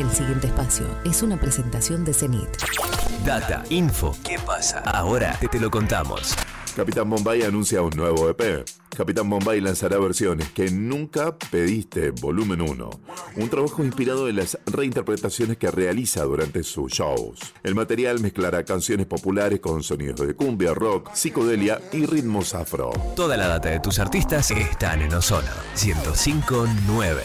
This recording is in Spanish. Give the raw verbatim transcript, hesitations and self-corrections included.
El siguiente espacio es una presentación de Zenit. Data, info, ¿qué pasa? Ahora te, te lo contamos. Capitán Bombay anuncia un nuevo E P. Capitán Bombay lanzará versiones que nunca pediste, volumen uno. Un trabajo inspirado en las reinterpretaciones que realiza durante sus shows. El material mezclará canciones populares con sonidos de cumbia, rock, psicodelia y ritmos afro. Toda la data de tus artistas están en Ozono ciento cinco punto nueve.